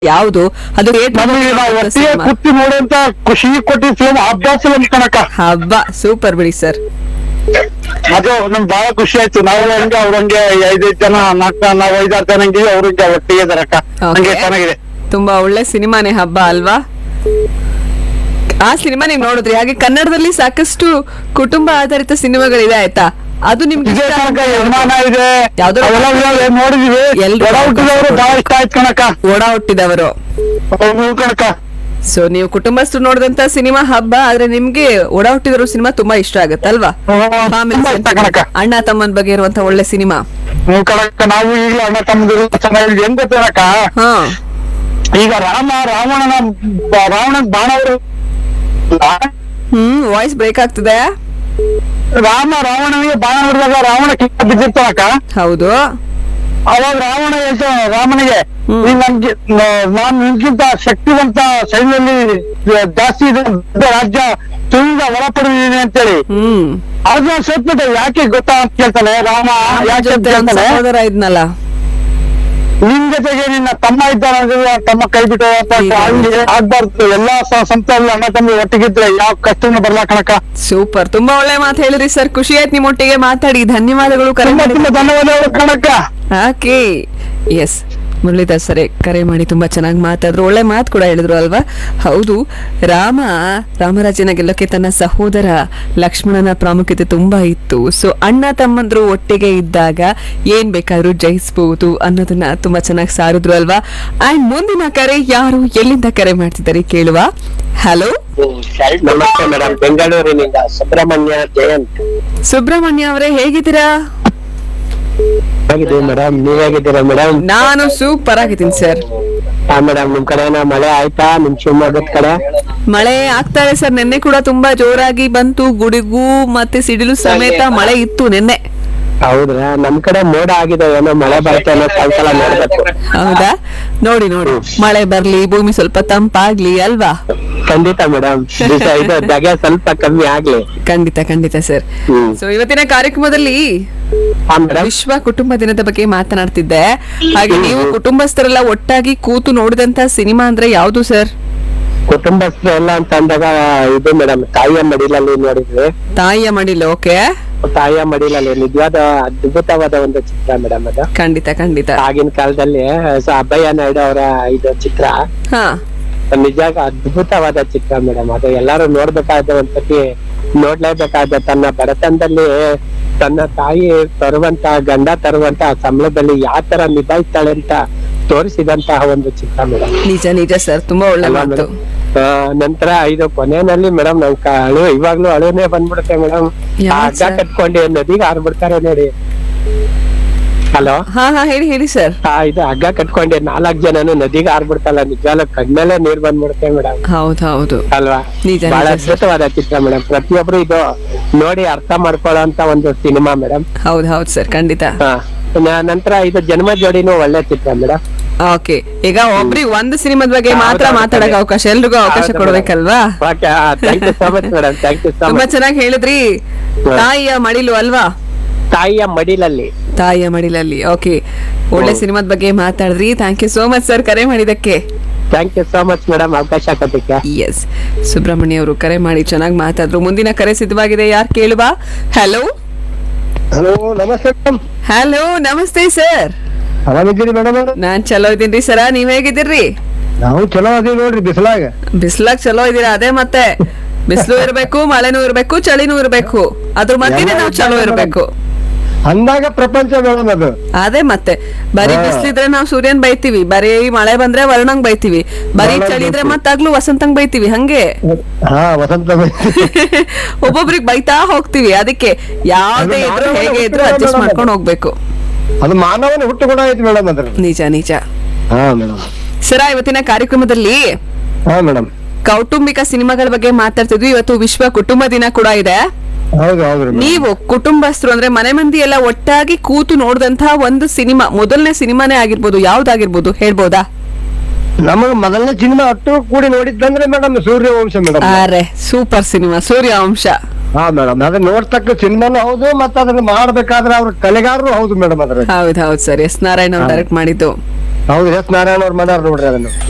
ಯಾವುದು ಅದು ನಮಗೆ ನಾವು ಒಟ್ಟಿಗೆ ಕೂತಿ ನೋಡುವಂತ ಖುಷಿ ಕೊಟ್ಟಿದ್ ಫಿಲ್ಮ್ ಅಬ್ಬಾಸ್ ಕಣಕ. ಹಬ್ಬ ಸೂಪರ್ ಬಿಡಿ ಸರ್. ಅದು ನಮ್ಗೆ ಬಹಳ ಖುಷಿ ಆಯ್ತು. ನಾವು ಹಂಗೆ ಅವ್ರಂಗೆ 5 ಜನ ನಾವು 5-6 ಜನ ಹಂಗೆ ಅವ್ರಿಗೆ ಒಟ್ಟಿಗೆ ಇದಾರಕ್ಕ. ಹಂಗೆ ಚೆನ್ನಾಗಿದೆ. ತುಂಬಾ ಒಳ್ಳೆ ಸಿನಿಮಾನೇ ಹಬ್ಬ ಅಲ್ವಾ? ಆ ಸಿನಿಮಾ ನೀವು ನೋಡಿದ್ರಿ? ಹಾಗೆ ಕನ್ನಡದಲ್ಲಿ ಸಾಕಷ್ಟು ಕುಟುಂಬ ಆಧಾರಿತ ಸಿನಿಮಾಗಳಿದೆ ಆಯ್ತಾ? ಅದು ನಿಮ್ಗೆ ಇದೇ ತನಕ ಯಜಮಾನ ಇದೆ, ಯಾವ್ದೋ ನೋಡಿದೀವಿ. ಎಲ್ರು ಒಡ ಹುಟ್ಟಿದವರು ಬಹಳ ಇಷ್ಟ ಆಯ್ತು ಕಣಕ. ಓಡ ಹುಟ್ಟಿದವರು ಕಣಕ. ಸೊ ನೀವು ಕುಟುಂಬಸ್ಥರು ನೋಡಿದಂತ ಸಿನಿಮಾ ಹಬ್ಬ, ಆದ್ರೆ ನಿಮ್ಗೆ ಓಡ ಹುಟ್ಟಿದವರು ಸಿನಿಮಾ ತುಂಬಾ ಇಷ್ಟ ಆಗತ್ತಲ್ವಾ? ಅಣ್ಣ ತಮ್ಮನ ಬಗ್ಗೆ ಇರುವಂತ ಒಳ್ಳೆ ಸಿನಿಮಾ ಕಣಕ. ನಾವು ಈಗಲೂ ಅಣ್ಣ ತಮ್ಮದಿರು ಚೆನ್ನಾಗಿ ಹೆಂಗ್ ಗೊತ್ತೇನಕ, ಈಗ ರಾವಣನ ಬಾಣವರು ವಾಯ್ಸ್ ಬ್ರೇಕ್ ಆಗ್ತದೆ. ರಾವಣನಿಗೆ ಬಾಣ ಹೊಡೆದಾಗ ರಾವಣ ಕಿತ್ತ ಬಿದ್ದಿರ್ತಾನಕ. ಹೌದು. ಅವಾಗ ರಾವಣ ಹೇಳ್ತಾನ ರಾಮನಿಗೆ, ನಾನು ನಿನ್ಗಿಂತ ಶಕ್ತಿವಂತ ಸೈನ್ಯದಲ್ಲಿ ಜಾಸ್ತಿ ಇದೆ, ದೊಡ್ಡ ರಾಜ್ಯ ತುಳಿದ ಒಳಪಡಿದೀನಿ ಅಂತೇಳಿ. ಅದನ್ನ ಸೋತ್ಬಿಟ್ಟೆ. ಯಾಕೆ ಗೊತ್ತಾ ಅಂತ ಕೇಳ್ತಾನೆ ರಾಮ. ಯಾಕೆ ಅಂತ ಹೇಳ್ತಾನೆ, ಸಹೋದರ ಇದ್ನಲ್ಲ, ನಿನ್ ಜೊತೆಗೆ ನಿನ್ನ ತಮ್ಮ ಇದ್ದಾನೆ, ತಮ್ಮ ಕೈ ಬಿಟ್ಟು ಆಗ್ಬಾರ್ದು. ಎಲ್ಲಾ ಸಂಸ್ಥೆಯಲ್ಲಿ ಅಣ್ಣ ತಮ್ಮ ಒಟ್ಟಿಗಿದ್ರೆ ಯಾವ ಕಷ್ಟನೂ ಬರ್ಲಾ ಕಣಕ. ಸೂಪರ್, ತುಂಬಾ ಒಳ್ಳೆ ಮಾತು ಹೇಳಿದ್ರಿ ಸರ್. ಖುಷಿ ಆಯ್ತು ನಿಮ್ಮೊಟ್ಟಿಗೆ ಮಾತಾಡಿ. ಧನ್ಯವಾದಗಳು. ತುಂಬಾ ಧನ್ಯವಾದಗಳು ಕಣಕ. ಓಕೆ, ಎಸ್ ಮುರಳೀಧರ್ ಸರಿ ಕರೆ ಮಾಡಿ ತುಂಬಾ ಚೆನ್ನಾಗಿ ಮಾತಾಡಿದ್ರು. ಒಳ್ಳೆ ಮಾತು ಕೂಡ ಹೇಳಿದ್ರು ಅಲ್ವಾ? ಹೌದು, ರಾಮರಾಜ್ಯನ ಗೆಲ್ಲಕ್ಕೆ ತನ್ನ ಸಹೋದರ ಲಕ್ಷ್ಮಣನ ಪ್ರಾಮುಖ್ಯತೆ ತುಂಬಾ ಇತ್ತು. ಸೊ ಅಣ್ಣ ತಮ್ಮಂದ್ರು ಒಟ್ಟಿಗೆ ಇದ್ದಾಗ ಏನ್ ಬೇಕಾದ್ರೂ ಜಯಿಸಬಹುದು ಅನ್ನೋದನ್ನ ತುಂಬಾ ಚೆನ್ನಾಗಿ ಸಾರಿದ್ರು ಅಲ್ವಾ? ಅಂಡ್ ಮುಂದಿನ ಕರೆ ಯಾರು, ಎಲ್ಲಿಂದ ಕರೆ ಮಾಡ್ತಿದ್ದಾರೆ ಕೇಳುವ. ಹಲೋ, ನಮಸ್ತೆ ಮೇಡಮ್, ಬೆಂಗಳೂರಿನಿಂದ ಸುಬ್ರಹ್ಮಣ್ಯ ಜಯಂತ್. ಸುಬ್ರಹ್ಮಣ್ಯ ಅವರೇ ಹೇಗಿದ್ದೀರಾ? ಹೇಗಿದ್ದೀವಿ ಮೇಡಮ್, ನೀವ್ ಹೇಗಿದ್ದೀರಾ ಮೇಡಮ್? ನಾನು ಸೂಪರ್ ಆಗಿದ್ದೀನಿ ಸರ್. ಹಾ ಮೇಡಮ್, ನಿಮ್ ಕಡೆ ಮಳೆ ಆಯ್ತಾ? ನಿಮ್ ಶಿವಮೊಗ್ಗದ ಕಡೆ ಮಳೆ ಆಗ್ತಾ ಇದೆ ಸರ್. ನಿನ್ನೆ ಕೂಡ ತುಂಬಾ ಜೋರಾಗಿ ಬಂತು, ಗುಡುಗು ಮತ್ತೆ ಸಿಡಿಲು ಸಮೇತ ಮಳೆ ಇತ್ತು ನಿನ್ನೆ. ಹೌದ್ರಾ? ನಮ್ ಕಡೆ ಮೋಡ ಆಗಿದೆ, ಏನೋ ಮಳೆ ಬರುತ್ತೆ ಅನ್ನೋ ಸಾಯಂಕಾಲ ನೋಡ್ಬೇಕು. ಹೌದಾ? ನೋಡಿ ಮಳೆ ಬರ್ಲಿ, ಭೂಮಿ ಸ್ವಲ್ಪ ತಂಪಾಗ್ಲಿ ಅಲ್ವಾ? ಖಂಡಿತ ಮೇಡಮ್, ಇದು ಧಗೆ ಸ್ವಲ್ಪ ಕಮ್ಮಿ ಆಗ್ಲಿ. ಖಂಡಿತ ಸರ್. ಸೊ ಇವತ್ತಿನ ಕಾರ್ಯಕ್ರಮದಲ್ಲಿ ವಿಶ್ವ ಕುಟುಂಬ ದಿನದ ಬಗ್ಗೆ ಮಾತನಾಡ್ತಿದ್ದೆ. ಹಾಗೆ ನೀವು ಕುಟುಂಬಸ್ಥರೆಲ್ಲ ಒಟ್ಟಾಗಿ ಕೂತು ನೋಡಿದಂತ ಸಿನಿಮಾ ಅಂದ್ರೆ ಯಾವ್ದು ಸರ್? ಕುಟುಂಬಸ್ಥರು ಎಲ್ಲ ಅಂತ ಅಂದಾಗ ಇದು ಮೇಡಮ್, ತಾಯಿಯ ಮಡಿಲಲ್ಲಿ ನೋಡಿದ್ವಿ. ತಾಯಿಯ ಮಡಿಲು. ಓಕೆ. ತಾಯಿಯ ಮಡಿಲಲ್ಲಿ ನಿಜವಾದ ಅದ್ಭುತವಾದ ಒಂದು ಚಿತ್ರ ಮೇಡಮ್ ಅದು. ಖಂಡಿತ ಆಗಿನ ಕಾಲದಲ್ಲಿ ಅಬ್ಬಯ್ಯ ನಾಯ್ಡು ಅವರ ಇದು ಚಿತ್ರ ನಿಜಾಗ ಅದ್ಭುತವಾದ ಚಿತ್ರ ಮೇಡಮ್. ಅದು ಎಲ್ಲಾರು ನೋಡ್ಬೇಕಾದ ಒಂದ್ಸತಿ ನೋಡ್ಲೇಬೇಕಾದ. ತನ್ನ ಬಡತನದಲ್ಲಿ ತನ್ನ ತಾಯಿ ತರುವಂತ ಗಂಡ ತರುವಂತ ಸಂಬಳದಲ್ಲಿ ಯಾವ ತರ ನಿಭಾಯಿಸ್ತಾಳೆ ಅಂತ ತೋರಿಸಿದಂತಹ ಒಂದು ಚಿತ್ರ ಮೇಡಮ್. ನಿಜ ಸರ್, ತುಂಬಾ ಒಳ್ಳೆ ಮಾತು. ನಂತರ ಇದು ಕೊನೆಯಲ್ಲಿ ಮೇಡಮ್ ನಮ್ ಇವಾಗ್ಲೂ ಅಳುನೇ ಬಂದ್ಬಿಡುತ್ತೆ ಮೇಡಮ್. ಹಗ್ಗ ಕಟ್ಕೊಂಡು ನದಿಗೆ ಹಾರ್ಬಿಡ್ತಾರೆ ನೋಡಿ. ಹಲೋ, ಹೇಳಿ ಸರ್. ಇದು ಹಗ್ಗ ಕಟ್ಕೊಂಡೆ 4 ಜನನು ನದಿಗೆ ಹಾರ್ಬಿಡ್ತಲ್ಲ, ನಿಜವಾಗ್ಲೂ ಕಣ್ಣಲ್ಲೇ ನೀರ್ ಬಂದ್ಬಿಡುತ್ತೆ ಮೇಡಮ್. ಹೌದು ಅಲ್ವಾ? ಬಹಳ ಅದ್ಭುತವಾದ ಚಿತ್ರ ಮೇಡಮ್. ಪ್ರತಿಯೊಬ್ರು ಇದು ನೋಡಿ ಅರ್ಥ ಮಾಡ್ಕೊಳ್ಳೋ ಅಂತ ಒಂದು ಸಿನಿಮಾ ಮೇಡಮ್. ಹೌದು ಸರ್, ಖಂಡಿತ. ನಂತರ ಇದು ಜನ್ಮ ಜೋಡಿನೂ ಒಳ್ಳೆ ಚಿತ್ರ ಮೇಡಮ್. ಓಕೆ, ಈಗ ಒಬ್ರಿಗೆ ಒಂದು ಸಿನಿಮಾದ ಬಗ್ಗೆ ಮಾತ್ರ ಮಾತಾಡಕ್ ಅವಕಾಶ, ಎಲ್ರಿಗೂ ಅವಕಾಶ ಕೊಡ್ಬೇಕಲ್ವಾ? ತುಂಬಾ ಚೆನ್ನಾಗಿ ಹೇಳಿದ್ರಿ. ತಾಯಿಯ ಮಡಿಲು ಅಲ್ವಾ? ತಾಯಿಯ ಮಡಿಲಲ್ಲಿ. ಓಕೆ, ಒಳ್ಳೆ ಸಿನಿಮಾದ ಬಗ್ಗೆ ಮಾತಾಡಿದ್ರಿ. Thank you so much sir ಕರೆ ಮಾಡಿದಕ್ಕೆ. Thank you so much madam, ಅವಕಾಶ ಕೊಟ್ಟಿದ್ದಕ್ಕೆ. ಎಸ್, ಸುಬ್ರಹ್ಮಣ್ಯ ಅವರು ಕರೆ ಮಾಡಿ ಚೆನ್ನಾಗಿ ಮಾತಾಡಿದ್ರು. ಮುಂದಿನ ಕರೆ ಸಿದ್ಧವಾಗಿದೆ, ಯಾರು ಕೇಳುವ? ಹಲೋ. ನಮಸ್ತೆ. ಹಲೋ, ನಮಸ್ತೆ ಸರ್. ಆರಾಮಿದ್ದೀರಿ ಮೇಡಮ್? ನಾನ್ ಚಲೋ ಇದ್ದೀನ್ರಿ ಸರ, ನೀವ್ ಹೇಗಿದ್ದೀರಿ? ನಾವು ಚಲೋ ಅದೀವಿ ನೋಡ್ರಿ. ಬಿಸಿಲಾಗ ಚಲೋ ಇದೀರಾ? ಅದೇ ಮತ್ತೆ ಬಿಸಿಲು ಇರ್ಬೇಕು, ಮಳೆನೂ ಇರ್ಬೇಕು, ಚಳಿನೂ ಇರ್ಬೇಕು, ಅದ್ರ ಮಧ್ಯೆ ನಾವು ಚಲೋ ಇರ್ಬೇಕು ಅಂದಾಗ ಪ್ರಪಂಚ ಮೇಡಮ್ ಅದು. ಅದೇ ಮತ್ತೆ ಬರೀ ಬಿಸಿಲಿದ್ರೆ ನಾವು ಸೂರ್ಯನ್ ಬೈತೀವಿ, ಬರೀ ಮಳೆ ಬಂದ್ರೆ ವರ್ಣಂಗ್ ಬೈತೀವಿ, ಬರೀ ಚಳಿ ಇದ್ರೆ ಮತ್ತಾಗ್ಲೂ ವಸಂತಂಗ್ ಬೈತೀವಿ. ಹಂಗೆ ವಸಂತ ಒಬ್ಬೊಬ್ರಿಗೆ ಬೈತಾ ಹೋಗ್ತಿವಿ. ಅದಕ್ಕೆ ಯಾವ್ದೇ ಇದ್ರು ಹೇಗೆ ಇದ್ರು ಅಡ್ಜಸ್ಟ್ ಮಾಡ್ಕೊಂಡು ಹೋಗ್ಬೇಕು. ಅದು ಮಾನವನ ಹುಟ್ಟು ಗುಣ ಐತಿ ಮೇಡಮ್ ಅದ್ರ. ನಿಜ ಸರ, ಇವತ್ತಿನ ಕಾರ್ಯಕ್ರಮದಲ್ಲಿ ಕೌಟುಂಬಿಕ ಸಿನಿಮಾಗಳ ಬಗ್ಗೆ ಮಾತಾಡ್ತಿದ್ವಿ. ಇವತ್ತು ವಿಶ್ವ ಕುಟುಂಬ ದಿನ ಕೂಡ ಇದೆ. ನೀವು ಕುಟುಂಬಸ್ಥರು ಅಂದ್ರೆ ಮನೆ ಮಂದಿ ಎಲ್ಲ ಒಟ್ಟಾಗಿ ಕೂತು ನೋಡಿದಂತಹ ಒಂದು ಸಿನಿಮಾ, ಮೊದಲನೇ ಸಿನಿಮಾನೇ ಆಗಿರ್ಬೋದು, ಯಾವ್ದಾಗಿರ್ಬೋದು ಹೇಳ್ಬೋದಾ? ನಮಗ ಮೊದಲನೇ ಸಿನಿಮಾ ಒಟ್ಟು ಕೂಡಿ ನೋಡಿದ್ದಂದ್ರೆ ಮೇಡಮ್ ಸೂರ್ಯವಂಶ ಮೇಡಮ್. ಅರೆ ಸೂಪರ್ ಸಿನಿಮಾ ಸೂರ್ಯವಂಶ. ಹಾ ಮೇಡಮ್, ಅದನ್ನ ನೋಡ್ತಕ್ಕ ಸಿನಿಮಾನು ಹೌದು, ಮತ್ತೆ ಅದನ್ನ ಮಾಡ್ಬೇಕಾದ್ರೆ ಅವ್ರ ಕಲೆಗಾರರು ಹೌದು ಮೇಡಮ್. ಅದ್ರ ಹೌದು ಸರ್, ಎಸ್ ನಾರಾಯಣ ಅವ್ರು ಡೈರೆಕ್ಟ್ ಮಾಡಿದ್ದು. ಹೌದು, ಎಸ್ ನಾರಾಯಣ ಅವ್ರು ಮಾಡ್ಯಾರ ನೋಡ್ರಿ ಅದನ್ನ.